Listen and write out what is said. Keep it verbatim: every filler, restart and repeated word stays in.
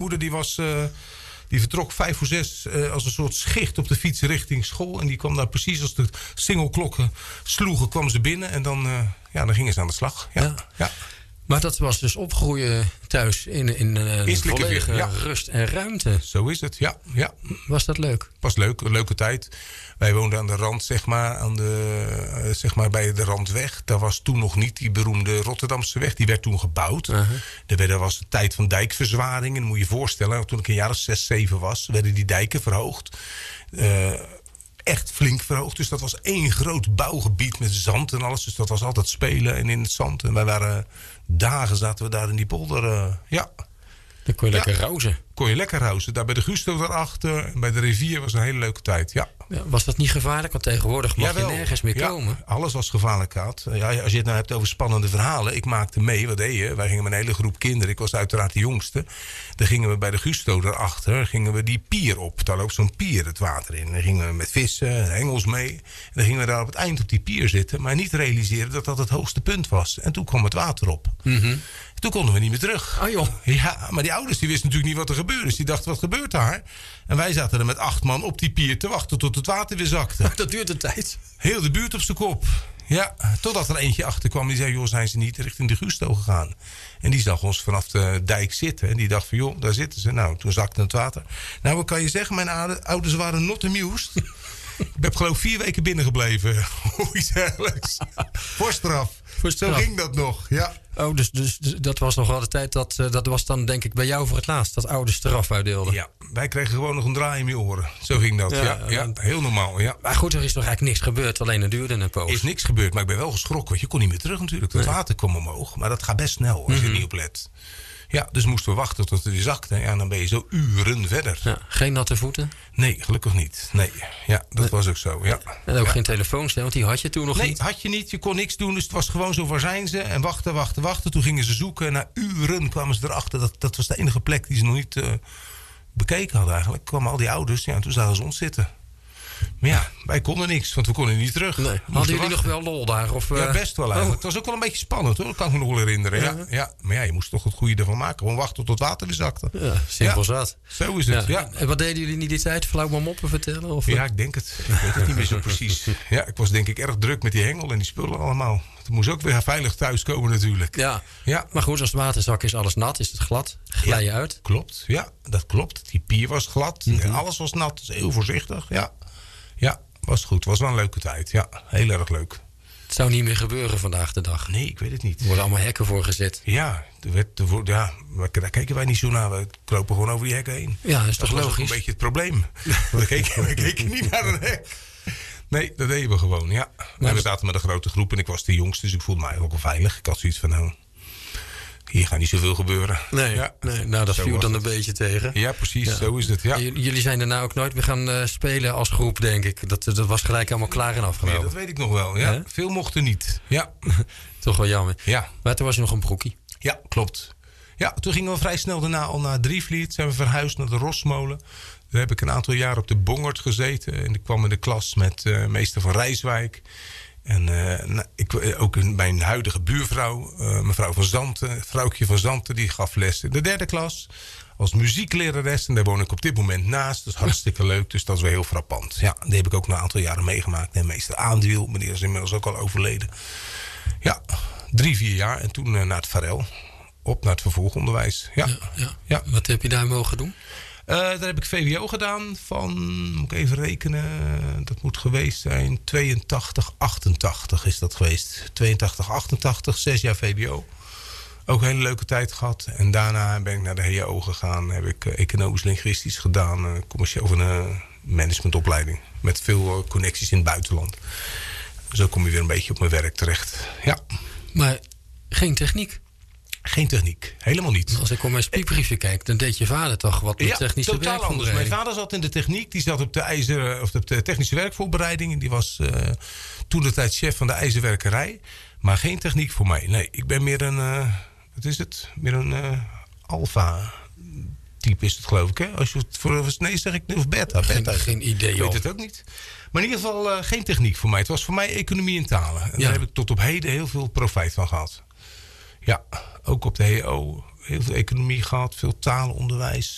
moeder die was... Uh, die vertrok vijf voor zes uh, als een soort schicht op de fiets richting school. En die kwam daar precies als de singelklokken sloegen, kwam ze binnen. En dan, uh, ja, dan gingen ze aan de slag. Ja, ja. ja. Maar dat was dus opgroeien thuis in, in uh, een volledige ja. rust en ruimte. Zo is het, ja, ja. Was dat leuk? Was leuk, een leuke tijd. Wij woonden aan de rand, zeg maar, aan de, uh, zeg maar bij de Randweg. Daar was toen nog niet die beroemde Rotterdamse weg. Die werd toen gebouwd. Uh-huh. Er was de tijd van dijkverzwaring. En moet je je voorstellen, toen ik een jaar of zes, zeven was... werden die dijken verhoogd. Uh, echt flink verhoogd. Dus dat was één groot bouwgebied met zand en alles. Dus dat was altijd spelen en in het zand. En wij waren... Dagen zaten we daar in die polder. Uh, ja. Dan kon je ja. lekker rauzen. Kon je lekker rauzen. Daar bij de Gusto daarachter. En bij de rivier was een hele leuke tijd. Ja. Ja, was dat niet gevaarlijk? Want tegenwoordig mag Jawel. je nergens meer ja, komen. Alles was gevaarlijk, Kaat. Ja, als je het nou hebt over spannende verhalen. Ik maakte mee. Wat deed je? Wij gingen met een hele groep kinderen. Ik was uiteraard de jongste. Dan gingen we bij de Gusto daarachter. Gingen we die pier op. Daar loopt zo'n pier het water in. Dan gingen we met vissen, hengels mee. En dan gingen we daar op het eind op die pier zitten. Maar niet realiseren dat dat het hoogste punt was. En toen kwam het water op. Mm-hmm. Toen konden we niet meer terug. Oh joh. Ja, maar die ouders die wisten natuurlijk niet wat er gebeurde. Dus die dachten, wat gebeurt daar? En wij zaten er met acht man op die pier te wachten tot het water weer zakte. Dat duurt een tijd. Heel de buurt op zijn kop. Ja, totdat er eentje achterkwam die zei, joh, zijn ze niet richting de Gusto gegaan? En die zag ons vanaf de dijk zitten. En die dacht van, joh, daar zitten ze. Nou, toen zakte het water. Nou, wat kan je zeggen? Mijn ouders waren not amused. Ik heb geloof ik vier weken binnengebleven. Hoe iets dergelijks. Voor straf. Voor straf. Zo ging dat nog, ja. Oh, dus, dus, dus dat was nog wel de tijd dat... Uh, dat was dan denk ik bij jou voor het laatst. Dat ouders straf uitdeelden. Ja, wij kregen gewoon nog een draai in je oren. Zo ging dat, ja. ja, ja heel normaal, ja. Maar goed, er is nog eigenlijk niks gebeurd. Alleen het duurde een poos. Er is niks gebeurd, maar ik ben wel geschrokken. Want je kon niet meer terug natuurlijk. Het nee. water kwam omhoog. Maar dat gaat best snel als mm-hmm. je er niet op let. Ja, dus moesten we wachten tot het weer zakte. Ja, dan ben je zo uren verder. Ja, geen natte voeten? Nee, gelukkig niet. Nee, ja, dat nee. was ook zo, ja. En ook ja. geen telefoons, want die had je toen nog nee, niet? Nee, had je niet. Je kon niks doen, dus het was gewoon zo, waar zijn ze? En wachten, wachten, wachten. Toen gingen ze zoeken en na uren kwamen ze erachter. Dat, dat was de enige plek die ze nog niet uh, bekeken hadden eigenlijk. Kwamen al die ouders, ja, en toen zagen ze ons zitten. Maar ja, wij konden niks, want we konden niet terug. Nee. Hadden jullie wachten. Nog wel lol daar? Of, uh... Ja, best wel eigenlijk. Oh. Het was ook wel een beetje spannend hoor, dat kan ik me nog wel herinneren. Ja. Ja, ja. Maar ja, je moest toch het goede ervan maken. Gewoon wachten tot het water weer zakte. Ja, simpel ja. zat. Zo is het, ja. ja. En wat deden jullie niet die tijd? Flauw maar moppen vertellen? Of? Ja, ik denk het. Ik weet het niet meer zo precies. Ja, ik was denk ik erg druk met die hengel en die spullen allemaal. Het moest ook weer veilig thuiskomen natuurlijk. Ja. ja, maar goed, als het waterzak is alles nat, is het glad. Glij je ja, uit? Klopt, ja, dat klopt. Die pier was glad, mm-hmm. alles was nat, dus heel voorzichtig. Ja, ja. Was goed, was wel een leuke tijd. Ja, heel erg leuk. Het zou niet meer gebeuren vandaag de dag. Nee, ik weet het niet. Er worden allemaal hekken voor gezet. Ja, er werd, er, ja, daar keken wij niet zo naar. We kropen gewoon over die hekken heen. Ja, dat is toch dat logisch? Dat was een beetje het probleem. we, keken, we keken niet naar een hek. Nee, dat deden we gewoon, ja. Maar en we zaten met een grote groep en ik was de jongste, dus ik voelde mij ook wel veilig. Ik had zoiets van, nou, hier gaat niet zoveel gebeuren. Nee, ja. nee nou dat zo viel dan het. Een beetje tegen. Ja, precies, ja. Zo is het. Ja. J- jullie zijn daarna ook nooit meer gaan uh, spelen als groep, denk ik. Dat, dat was gelijk allemaal klaar en afgelopen. Nee, dat weet ik nog wel. Ja. Ja? Veel mochten niet. Ja. Toch wel jammer. Ja. Maar toen was je nog een broekie. Ja, klopt. Ja, toen gingen we vrij snel daarna al naar Drievliet. Zijn we verhuisd naar de Rosmolen. Daar heb ik een aantal jaar op de Bongert gezeten. En ik kwam in de klas met uh, meester van Rijswijk. En uh, nou, ik, ook mijn huidige buurvrouw, uh, mevrouw van Zanten, vrouwtje van Zanten, die gaf les in de derde klas. Als muzieklerares. En daar woon ik op dit moment naast. Dat is hartstikke leuk. Dus dat is wel heel frappant. Ja, die heb ik ook een aantal jaren meegemaakt. En meester Aandwiel, meneer is inmiddels ook al overleden. Ja, drie, vier jaar. En toen uh, naar het Varel. Op naar het vervolgonderwijs. Ja. Ja, ja. Ja. Wat heb je daar mogen doen? Uh, daar heb ik V W O gedaan van, moet ik even rekenen, dat moet geweest zijn, tweeëntachtig, achtentachtig is dat geweest. tweeëntachtig, achtentachtig, zes jaar V W O. Ook een hele leuke tijd gehad. En daarna ben ik naar de H O gegaan, heb ik uh, economisch-linguistisch gedaan, uh, commercieel van een managementopleiding. Met veel uh, connecties in het buitenland. Zo kom je weer een beetje op mijn werk terecht. Ja. Maar geen techniek? Geen techniek, helemaal niet. Als ik op mijn spiekbriefje kijk, dan deed je vader toch wat met ja, technische totaal anders. Mijn vader zat in de techniek, die zat op de, ijzer, of op de technische werkvoorbereiding. En die was uh, toen de tijd chef van de ijzerwerkerij. Maar geen techniek voor mij. Nee, ik ben meer een, uh, wat is het? Meer een uh, alfa type is het geloof ik. Hè? Als je het voor, nee zeg ik, of beta. beta. Geen, geen idee. Ik weet het ook niet. Maar in ieder geval uh, geen techniek voor mij. Het was voor mij economie en talen. En ja. Daar heb ik tot op heden heel veel profijt van gehad. Ja, ook op de H O heel veel economie gehad, veel talenonderwijs.